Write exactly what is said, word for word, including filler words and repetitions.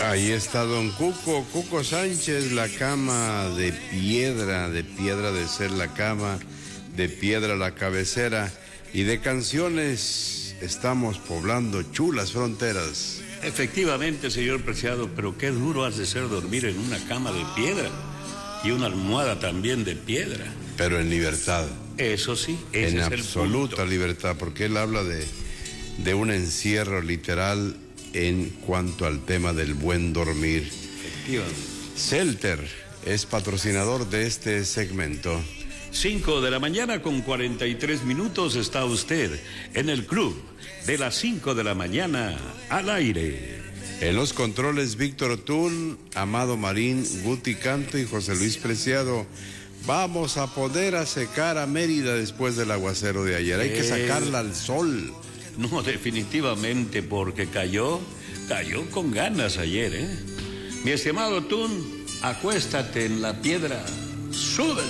Ahí está don Cuco, Cuco Sánchez, la cama de piedra, de piedra de ser la cama, de piedra la cabecera, y de canciones estamos poblando chulas fronteras. Efectivamente, señor Preciado, pero qué duro has de ser dormir en una cama de piedra y una almohada también de piedra. Pero en libertad. Eso sí, ese en es el absoluta punto. libertad, porque él habla de, de un encierro literal en cuanto al tema del buen dormir. Efectivamente. Celter es patrocinador de este segmento. Cinco de la mañana con cuarenta y tres minutos está usted en el club de las cinco de la mañana al aire. En los controles, Víctor Tún, Amado Marín, Guti Canto y José Luis Preciado. Vamos a poner a secar a Mérida después del aguacero de ayer. Hay que sacarla al sol. No, definitivamente, porque cayó, cayó con ganas ayer, ¿eh? Mi estimado Tún, acuéstate en la piedra, súbele.